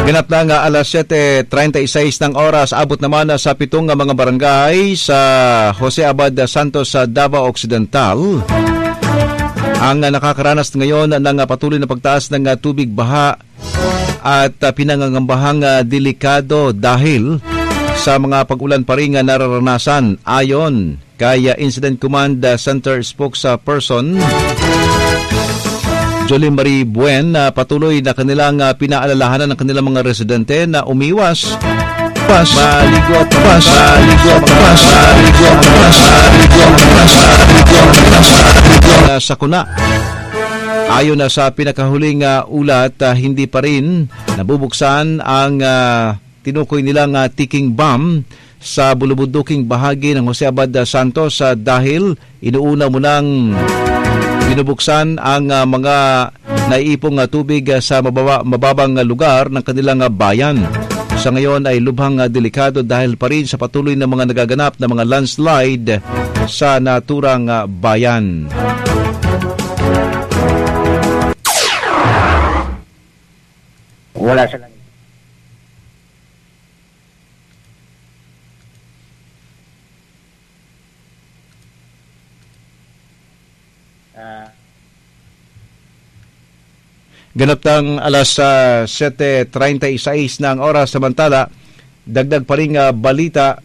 Ganap na nga alas 7:36 ng oras, abot naman sa 7 mga barangay sa Jose Abad Santos sa Davao Occidental ang nakakaranas ngayon ng patuloy na pagtaas ng tubig baha at pinangangambahang delikado dahil sa mga pag-ulan pa rin nararanasan. Ayon kay Incident Command Center spokesperson Jolie Marie Buen, patuloy na kanilang pinaalalahanan ng kanilang mga residente na umiwas maligo sa kuna. Ayon na sa pinakahuling ulat, hindi pa rin nabubuksan ang tinukoy nilang ticking bomb sa bulubuduking bahagi ng Jose Abad Santos dahil inuuna mo nang binubuksan ang mga naiipong tubig sa mababang lugar ng kanilang bayan. Sa ngayon ay lubhang delikado dahil pa rin sa patuloy na mga nagaganap na mga landslide sa naturang bayan. Wala sa langit. Ganap ng alas 7:36 na ang oras. Samantala, dagdag pa rin balita.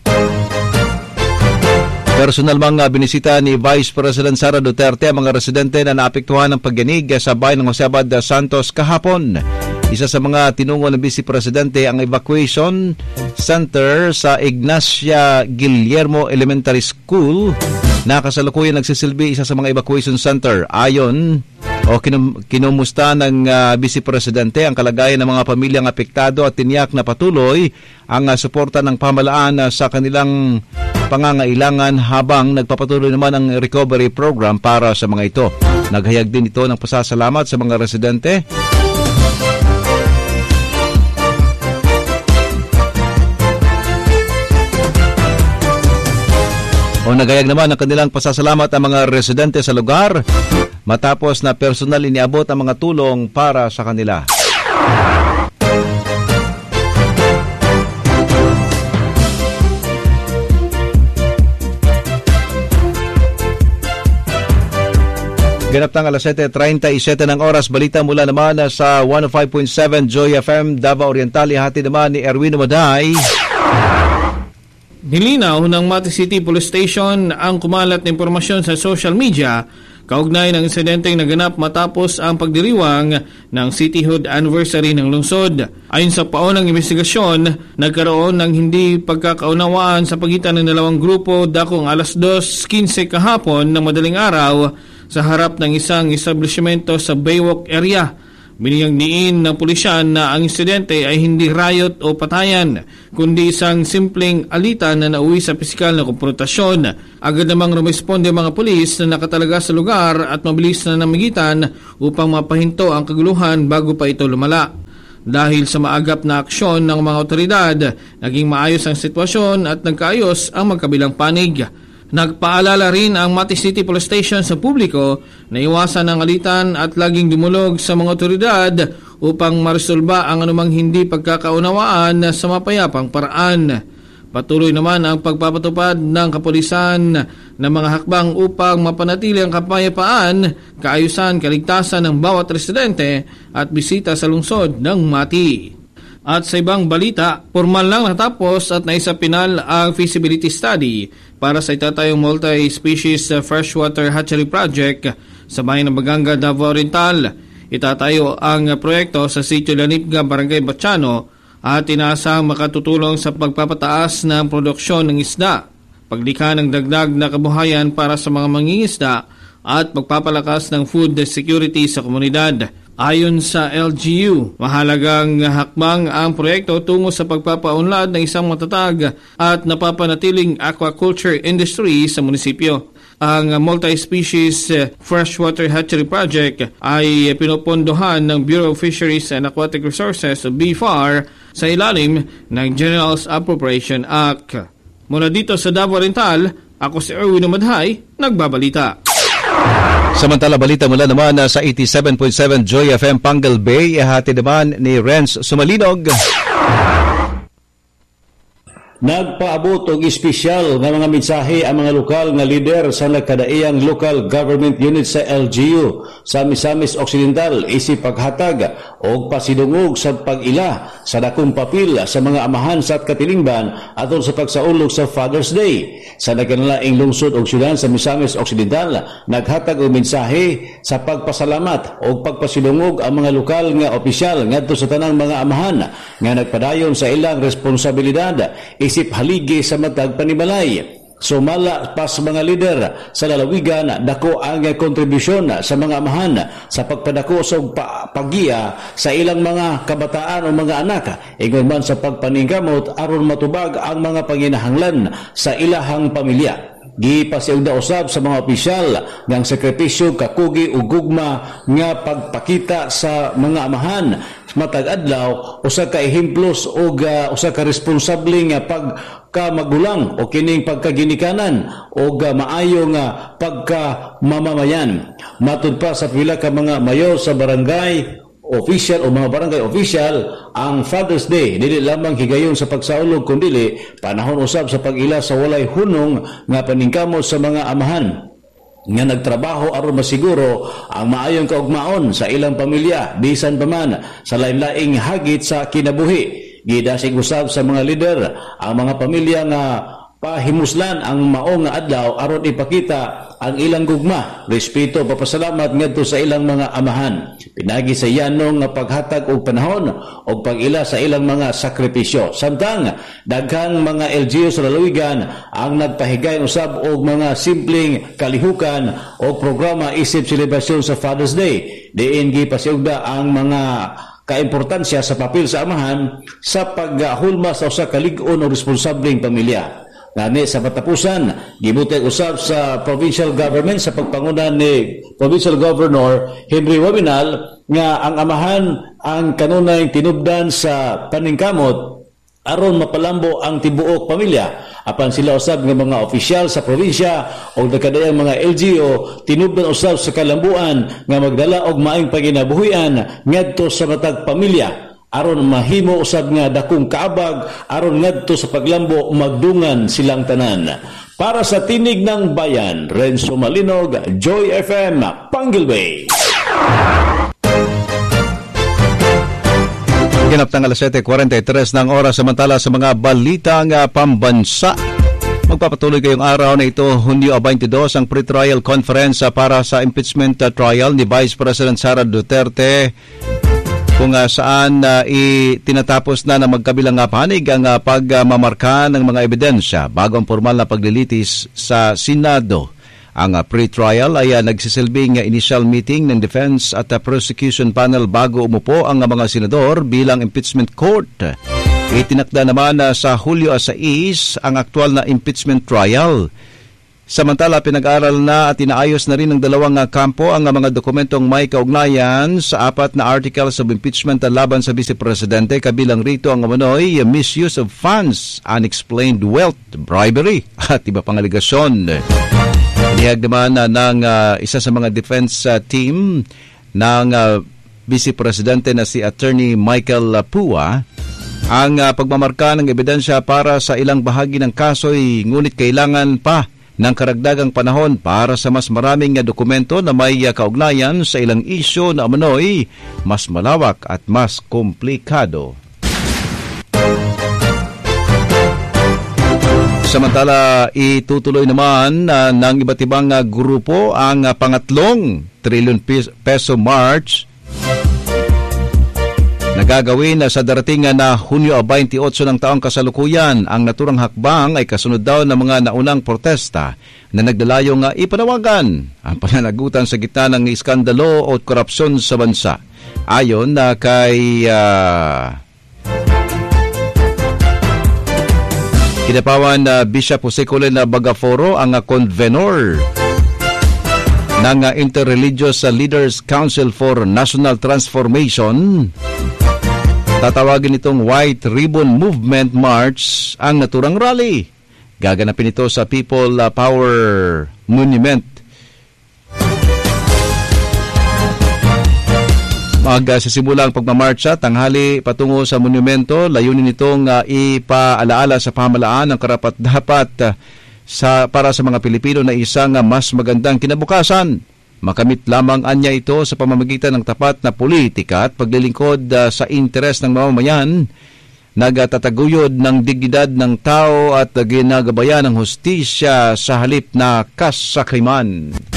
Personal mga binisita ni Vice President Sara Duterte ang mga residente na naapektuhan ng pagyanig sa bayan ng Jose Abad Santos kahapon. Isa sa mga tinungo ng Vice Presidente ang evacuation center sa Ignacia Guillermo Elementary School na kasalukuyan nagsisilbi isa sa mga evacuation center. Ayon kinumusta ng Vice Presidente ang kalagayan ng mga pamilyang apektado at tiniyak na patuloy ang suporta ng pamahalaan sa kanilang pangangailangan habang nagpapatuloy naman ang recovery program para sa mga ito. Naghayag din ito ng pasasalamat sa mga residente nagayag naman ng kanilang pasasalamat ang mga residente sa lugar matapos na personal iniabot ang mga tulong para sa kanila. Ganap ng alas 7:37 ng oras, balita mula naman sa 105.7 Joy FM Davao Oriental, ihati naman ni Erwin Umaday. Nilinaw ng Mati City Police Station ang kumalat na impormasyon sa social media kaugnay ng insidenteng naganap matapos ang pagdiriwang ng cityhood anniversary ng lungsod. Ayon sa paunang investigasyon, nagkaroon ng hindi pagkakaunawaan sa pagitan ng dalawang grupo dakong alas 2:15 kahapon ng madaling araw sa harap ng isang establishmento sa Baywalk area. Binigyang diin ng pulisyan na ang insidente ay hindi riot o patayan, kundi isang simpleng alitan na nauwi sa pisikal na konfrontasyon. Agad namang rumesponde mga pulis na nakatalaga sa lugar at mabilis na namigitan upang mapahinto ang kaguluhan bago pa ito lumala. Dahil sa maagap na aksyon ng mga otoridad, naging maayos ang sitwasyon at nagkaayos ang magkabilang panig. Nagpaalala rin ang Mati City Police Station sa publiko na iwasan ang alitan at laging dumulog sa mga otoridad upang maresolba ang anumang hindi pagkakaunawaan sa mapayapang paraan. Patuloy naman ang pagpapatupad ng kapulisan ng mga hakbang upang mapanatili ang kapayapaan, kaayusan, kaligtasan ng bawat residente at bisita sa lungsod ng Mati. At sa ibang balita, formal lang natapos at naisapinal ang feasibility study para sa itatayong multi-species freshwater hatchery project sa bayan ng Baganga, Davao Oriental. Itatayo ang proyekto sa Sitio Lanipga, Barangay Batiano at inaasahang makatutulong sa pagpapataas ng produksyon ng isda, paglikha ng dagdag na kabuhayan para sa mga mangingisda at pagpapalakas ng food security sa komunidad. Ayon sa LGU, mahalagang hakbang ang proyekto tungo sa pagpapaunlad ng isang matatag at napapanatiling aquaculture industry sa munisipyo. Ang multi-species freshwater hatchery project ay pinopondohan ng Bureau of Fisheries and Aquatic Resources o BFAR sa ilalim ng General's Appropriation Act. Mula dito sa Davao Oriental, ako si Erwin Umadhay, nagbabalita. Samantala, balita mula naman sa 87.7 Joy FM Pangal Bay, ihati naman ni Renz Sumalinog. Nagpaabot og espesyal nga mga mensahe ang mga lokal nga lider sa nagkadaiyang local government unit sa LGU sa Misamis Occidental isip paghatag og pasidungog sa pag-ila sa dakong papel sa mga amahan sa katilingban atol sa pagsaulog sa Father's Day. Sa nagkanalaing lungsod og syudad sa Misamis Occidental, naghatag og mensahe sa pagpasalamat og pagpasidungog ang mga lokal nga opisyal ngadto sa tanang mga amahan nga nagpadayon sa ilang responsibilidad isip haligi sa matag panimalay. Sumala pas mga lider sa lalawigan dako ang kontribusyon sa mga amahan sa pagpadako sa paggiya sa ilang mga kabataan o mga anak ingon man sa pagpaningkamot aron matubag ang mga panginahanglan sa ilahang pamilya. Gipasiugda usab sa mga opisyal ng sakripisyo, kakugi ug gugma nga pagpakita sa mga amahan matag adlaw usa ka ehemplos ug usa ka responsable nga pagkamagulang o kining pagkaginikanan o maayo nga pagkamamamayan. Matud pa sa pila ka mga mayor sa barangay official o mga barangay official, ang Father's Day dili lamang higayon sa pagsaulog kundi panahon usab sa pag-ila sa walay hunong nga paningkamot sa mga amahan nga nagtrabaho aron masiguro ang maayong kaugmaon sa ilang pamilya bisan pa man sa lain-laing hagit sa kinabuhi. Gidasig usab sa mga lider ang mga pamilya nga pahimuslan ang maong nga adlaw aron ipakita ang ilang gugma, respeto, papasalamat ngadto sa ilang mga amahan. Pinagi sa yanong nga paghatag og panahon og pag-ila sa ilang mga sakripisyo. Samtang daghang mga LGU sa lalawigan ang nagpahigay usab og mga simpleng kalihukan o programa isip selebrasyon sa Father's Day. Diin gipasiugda ang mga kaimportansya sa papel sa amahan sa paghulma sa usa ka lig-on o responsableng pamilya. Ngani sa patapusan, gibutay usab sa provincial government sa pagpanguna ni Provincial Governor Henry Wabinal nga ang amahan ang kanunay tinubdan sa paningkamot aron mapalambo ang tibuok pamilya. Apan sila usab nga mga opisyal sa probinsya o nagkadayang mga LGU tinubdan usab sa kalambuan nga magdala og maayong paginabuhian ngadto sa matag pamilya aron mahimo usab nga dakong kaabag aron ngadto sa paglambo magdungan silang tanan. Para sa Tinig ng Bayan, Renzo Malinog, Joy FM, Pangal Bay. Ganap ng alas 7:43 ng oras. Samantala sa mga balitang pambansa, magpapatuloy kayong araw na ito, Hunyo 22, ang pre-trial conference para sa impeachment trial ni Vice President Sara Duterte, kung saan tinatapos na ng magkabilang panig ang pagmamarka ng mga ebidensya bago ang formal na paglilitis sa Senado. Ang pre-trial ay nagsisilbing initial meeting ng defense at prosecution panel bago umupo ang mga senador bilang impeachment court. Itinakda naman sa Hulyo 6 ang aktual na impeachment trial. Samantala, pinag-aral na at inaayos na rin ng dalawang kampo ang mga dokumentong may kaugnayan sa 4 na articles of impeachment laban sa Vice Presidente, kabilang rito ang umano'y misuse of funds, unexplained wealth, bribery at iba pang aligasyon. Inihag naman ng isa sa mga defense team ng Vice Presidente na si Attorney Michael Pua ang pagmamarka ng ebidensya para sa ilang bahagi ng kaso'y ngunit kailangan pa ng karagdagang panahon para sa mas maraming dokumento na may kaugnayan sa ilang isyu na umano'y mas malawak at mas komplikado. Samantala, itutuloy naman ng iba't ibang grupo ang pangatlong trilyon peso march nagagawin sa darating na Hunyo 28 ng taong kasalukuyan. Ang naturang hakbang ay kasunod daw ng mga naunang protesta na nagdalayong ipanawagan ang pananagutan sa gitna ng iskandalo o korupsyon sa bansa. Ayon kay Kinapawan Bishop Jose Colin Bagaforo, ang convenor ng Interreligious Leaders Council for National Transformation, tatawagin itong White Ribbon Movement March ang naturang rally. Gaganapin ito sa People Power Monument Magsisimula ang pagmamarcha tanghali patungo sa monumento. Layunin nitong ipaalaala sa pamahalaan ang karapat-dapat para sa mga Pilipino na isang mas magandang kinabukasan. Makamit lamang anya ito sa pamamagitan ng tapat na politika at paglilingkod sa interes ng mamamayan, nagtataguyod ng dignidad ng tao at ginagabayan ng hustisya sa halip na kasakriman.